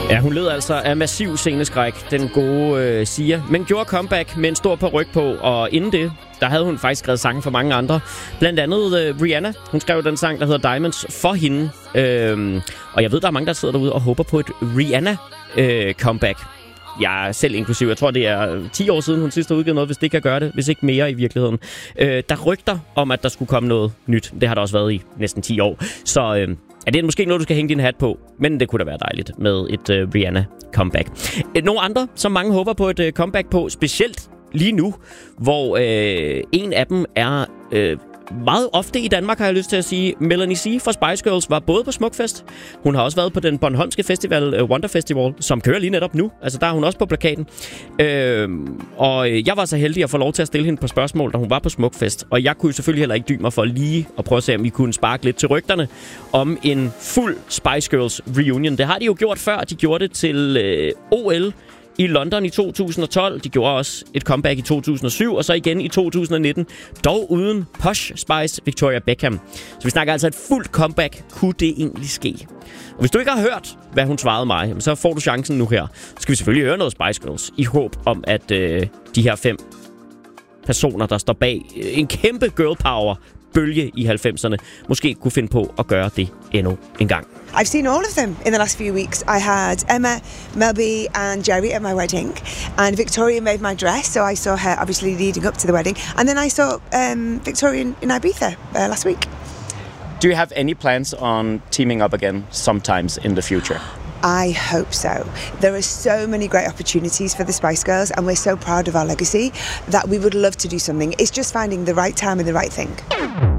Ja, hun led altså af massiv sceneskræk, den gode Sia, men gjorde comeback med en stor paryk på, og inden det, der havde hun faktisk skrevet sange for mange andre. Blandt andet Rihanna, hun skrev den sang, der hedder Diamonds for hende. Og jeg ved, der er mange, der sidder derude og håber på et Rihanna-comeback. Jeg selv inklusiv. Jeg tror, det er 10 år siden, hun sidst har udgivet noget, hvis det kan gøre det. Hvis ikke mere i virkeligheden. Der rygter om, at der skulle komme noget nyt. Det har der også været i næsten 10 år. Så det er måske noget, du skal hænge din hat på. Men det kunne da være dejligt med et Rihanna-comeback. Nogle andre, som mange håber på et comeback på, specielt lige nu, hvor en af dem er meget ofte i Danmark, har jeg lyst til at sige. Melanie C. fra Spice Girls var både på Smukfest. Hun har også været på den bornholmske festival, Wonder Festival, som kører lige netop nu. Altså, der er hun også på plakaten. Og jeg var så heldig at få lov til at stille hende på spørgsmål, da hun var på Smukfest. Og jeg kunne selvfølgelig heller ikke dybe mig for lige at prøve at se, om I kunne sparke lidt til rygterne om en fuld Spice Girls reunion. Det har de jo gjort før. De gjorde det til OL i London i 2012. De gjorde også et comeback i 2007, og så igen i 2019. Dog uden Posh Spice Victoria Beckham. Så vi snakker altså et fuldt comeback. Kunne det egentlig ske? Og hvis du ikke har hørt, hvad hun svarede mig, så får du chancen nu her. Så skal vi selvfølgelig høre noget Spice Girls, i håb om, at de her 5 personer, der står bag en kæmpe girl power bølge i 90'erne, måske kunne finde på at gøre det endnu en gang. I've seen all of them in the last few weeks. I had Emma, Melby and Jerry at my wedding, and Victoria made my dress, so I saw her obviously leading up to the wedding, and then I saw Victoria in Ibiza last week. Do you have any plans on teaming up again sometimes in the future? I hope so. There are so many great opportunities for the Spice Girls, and we're so proud of our legacy that we would love to do something. It's just finding the right time and the right thing.